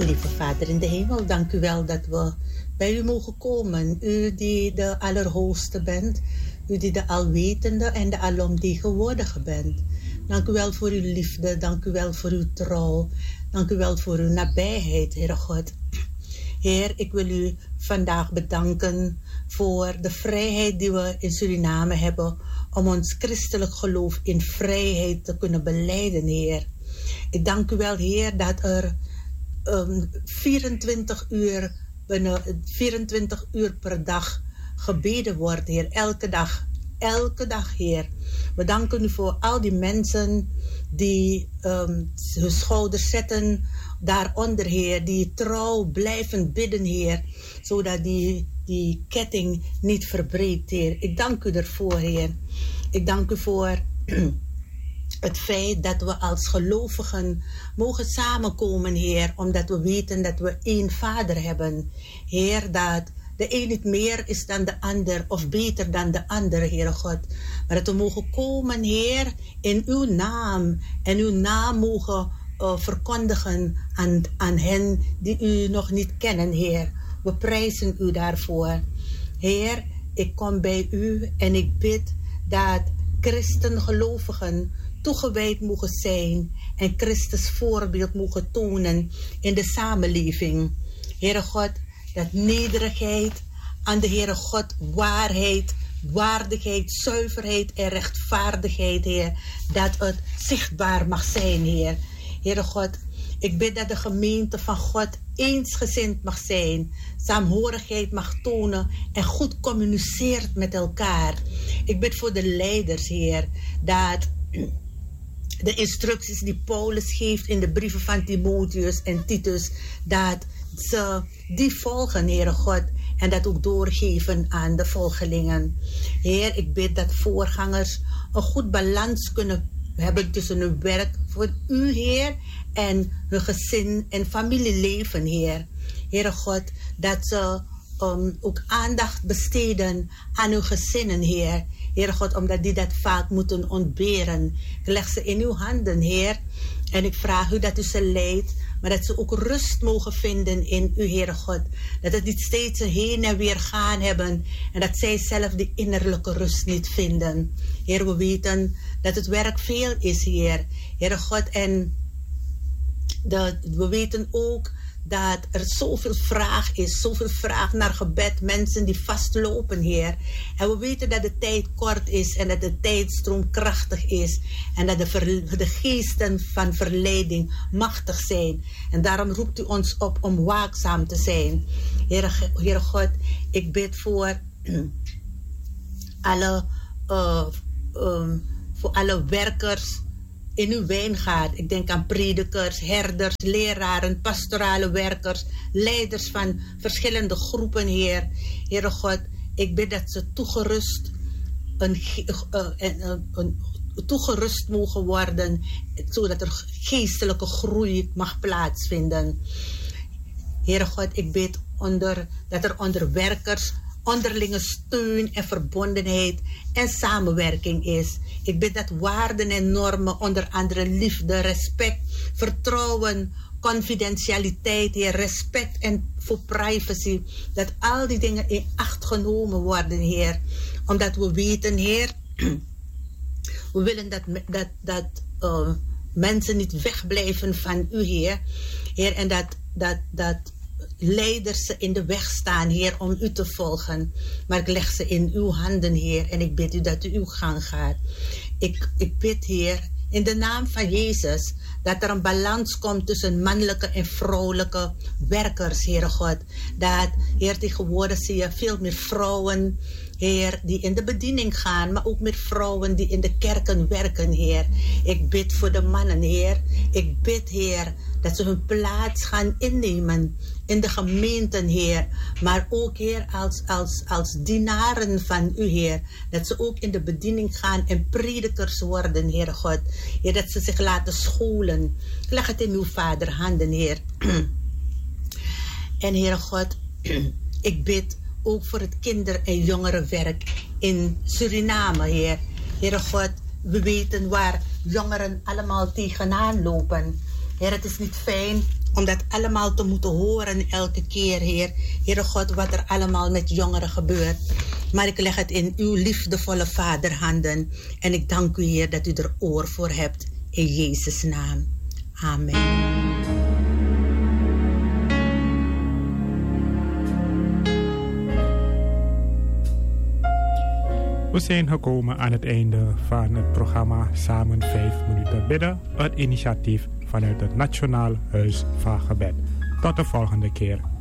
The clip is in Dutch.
Lieve Vader in de hemel, dank u wel dat we bij u mogen komen. U die de Allerhoogste bent, u die de Alwetende en de Alomtegenwoordige bent. Dank u wel voor uw liefde, dank u wel voor uw trouw, dank u wel voor uw nabijheid, Heere God. Heer, ik wil u vandaag bedanken voor de vrijheid die we in Suriname hebben om ons christelijk geloof in vrijheid te kunnen belijden, Heer. Ik dank u wel, Heer, dat er 24 uur per dag gebeden wordt, Heer. Elke dag, Heer. We danken u voor al die mensen die hun schouders zetten daaronder, Heer. Die trouw blijven bidden, Heer. Zodat die ketting niet verbreekt, Heer. Ik dank u ervoor, Heer. Ik dank u voor het feit dat we als gelovigen mogen samenkomen, Heer, omdat we weten dat we één Vader hebben. Heer, dat de een niet meer is dan de ander of beter dan de ander, Heere God. Maar dat we mogen komen, Heer, in uw naam en uw naam mogen verkondigen aan hen die u nog niet kennen, Heer. We prijzen u daarvoor. Heer, ik kom bij u en ik bid dat christengelovigen toegewijd mogen zijn en Christus voorbeeld mogen tonen in de samenleving. Heere God, dat nederigheid aan de Heere God, waarheid, waardigheid, zuiverheid en rechtvaardigheid, Heer, dat het zichtbaar mag zijn, Heer. Heere God, ik bid dat de gemeente van God eensgezind mag zijn, saamhorigheid mag tonen en goed communiceert met elkaar. Ik bid voor de leiders, Heer, dat de instructies die Paulus geeft in de brieven van Timotheus en Titus, dat ze die volgen, Heere God, en dat ook doorgeven aan de volgelingen. Heer, ik bid dat voorgangers een goed balans kunnen hebben tussen hun werk voor u, Heer, en hun gezin en familieleven, Heer. Heere God, dat ze ook aandacht besteden aan hun gezinnen, Heer. Heere God, omdat die dat vaak moeten ontberen. Ik leg ze in uw handen, Heer. En ik vraag u dat u ze leidt, maar dat ze ook rust mogen vinden in u, Heere God. Dat het niet steeds heen en weer gaan hebben en dat zij zelf die innerlijke rust niet vinden. Heer, we weten dat het werk veel is, Heer. Heere God, en we weten ook dat er zoveel vraag is, zoveel vraag naar gebed, mensen die vastlopen, Heer. En we weten dat de tijd kort is en dat de tijdstroom krachtig is en dat de geesten van verleiding machtig zijn. En daarom roept u ons op om waakzaam te zijn. Heere God, ik bid voor alle werkers in uw wijngaard. Ik denk aan predikers, herders, leraren, pastorale werkers, leiders van verschillende groepen, Heer. Heere God, ik bid dat ze toegerust mogen worden, zodat er geestelijke groei mag plaatsvinden. Heere God, ik bid dat er onder werkers onderlinge steun en verbondenheid en samenwerking is. Ik bid dat waarden en normen, onder andere liefde, respect, vertrouwen, confidentialiteit, Heer, respect en voor privacy, dat al die dingen in acht genomen worden, Heer. Omdat we weten, Heer, we willen dat mensen niet wegblijven van u, Heer. Heer, en dat leiders ze in de weg staan, Heer, om u te volgen. Maar ik leg ze in uw handen, Heer, en ik bid u dat u uw gang gaat. Ik bid, Heer, in de naam van Jezus, dat er een balans komt tussen mannelijke en vrouwelijke werkers, Heere God. Dat, Heer, tegenwoordig zie je veel meer vrouwen, Heer, die in de bediening gaan, maar ook meer vrouwen die in de kerken werken, Heer. Ik bid voor de mannen, Heer. Ik bid, Heer, dat ze hun plaats gaan innemen in de gemeenten, Heer. Maar ook, Heer, als dienaren van u, Heer. Dat ze ook in de bediening gaan en predikers worden, Heer God. Heer, dat ze zich laten scholen. Ik leg het in uw Vader handen, Heer. En, Heer God, ik bid ook voor het kinder- en jongerenwerk in Suriname, Heer. Heere God, we weten waar jongeren allemaal tegenaan lopen. Heer, het is niet fijn om dat allemaal te moeten horen elke keer, Heer. Heere God, wat er allemaal met jongeren gebeurt. Maar ik leg het in uw liefdevolle vaderhanden. En ik dank u, Heer, dat u er oor voor hebt. In Jezus' naam. Amen. We zijn gekomen aan het einde van het programma Samen 5 minuten bidden. Een initiatief vanuit het Nationaal Huis van Gebed. Tot de volgende keer.